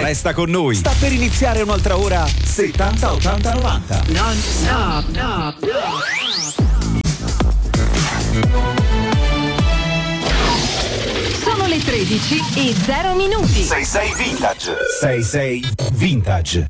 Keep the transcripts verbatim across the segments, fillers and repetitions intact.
Resta con noi. Sta per iniziare un'altra ora settanta ottanta novanta. Non stop, no, no. Sono le tredici e zero minuti. sei sei Vintage. sei sei Vintage.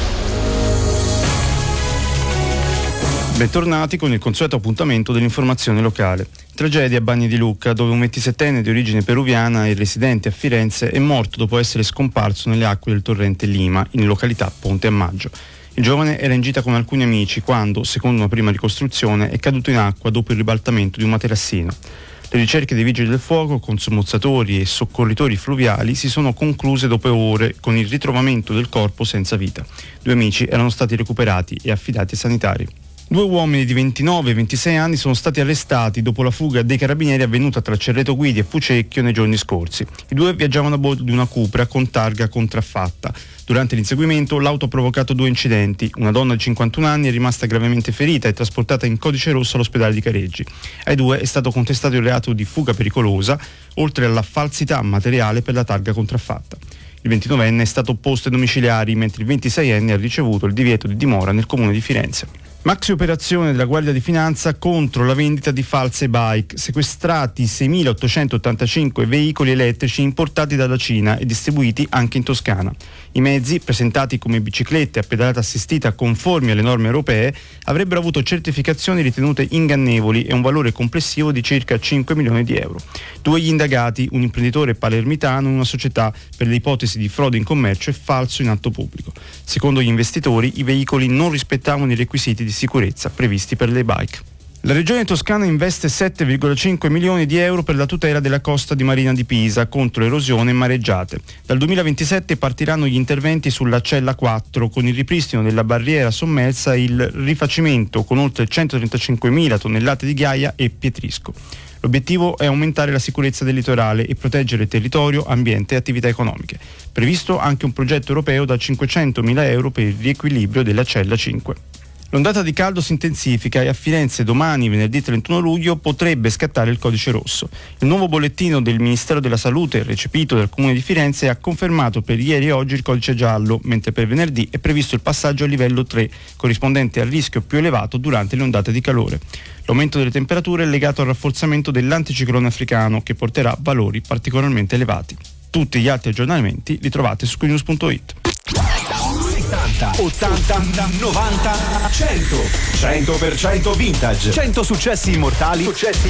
Bentornati con il consueto appuntamento dell'informazione locale. Tragedia a Bagni di Lucca, dove un ventisettenne di origine peruviana e residente a Firenze è morto dopo essere scomparso nelle acque del torrente Lima, in località Ponte a Maggio. Il giovane era in gita con alcuni amici quando, secondo una prima ricostruzione, è caduto in acqua dopo il ribaltamento di un materassino. Le ricerche dei vigili del fuoco, con sommozzatori e soccorritori fluviali, si sono concluse dopo ore con il ritrovamento del corpo senza vita. Due amici erano stati recuperati e affidati ai sanitari. Due uomini di ventinove e ventisei anni sono stati arrestati dopo la fuga dei carabinieri avvenuta tra Cerreto Guidi e Fucecchio nei giorni scorsi. I due viaggiavano a bordo di una Cupra con targa contraffatta. Durante l'inseguimento l'auto ha provocato due incidenti. Una donna di cinquantuno anni è rimasta gravemente ferita e trasportata in codice rosso all'ospedale di Careggi. Ai due è stato contestato il reato di fuga pericolosa, oltre alla falsità materiale per la targa contraffatta. Il ventinovenne è stato posto ai domiciliari, mentre il ventiseienne ha ricevuto il divieto di dimora nel comune di Firenze. Maxi operazione della Guardia di Finanza contro la vendita di false bike, sequestrati seimilaottocentottantacinque veicoli elettrici importati dalla Cina e distribuiti anche in Toscana. I mezzi, presentati come biciclette a pedalata assistita conformi alle norme europee, avrebbero avuto certificazioni ritenute ingannevoli e un valore complessivo di circa cinque milioni di euro. Due gli indagati, un imprenditore palermitano e una società per le ipotesi di frode in commercio e falso in atto pubblico. Secondo gli investitori, i veicoli non rispettavano i requisiti di sicurezza previsti per le bike. La regione toscana investe sette virgola cinque milioni di euro per la tutela della costa di Marina di Pisa contro erosione e mareggiate. Dal duemilaventisette partiranno gli interventi sulla Cella quattro con il ripristino della barriera sommersa e il rifacimento con oltre centotrentacinquemila tonnellate di ghiaia e pietrisco. L'obiettivo è aumentare la sicurezza del litorale e proteggere territorio, ambiente e attività economiche. Previsto anche un progetto europeo da cinquecentomila euro per il riequilibrio della Cella cinque. L'ondata di caldo si intensifica e a Firenze domani, venerdì trentuno luglio, potrebbe scattare il codice rosso. Il nuovo bollettino del Ministero della Salute, recepito dal Comune di Firenze, ha confermato per ieri e oggi il codice giallo, mentre per venerdì è previsto il passaggio a livello tre, corrispondente al rischio più elevato durante le ondate di calore. L'aumento delle temperature è legato al rafforzamento dell'anticiclone africano, che porterà valori particolarmente elevati. Tutti gli altri aggiornamenti li trovate su squinews punto it. settanta, ottanta, novanta, cento. cento per cento Vintage. cento successi immortali. Successi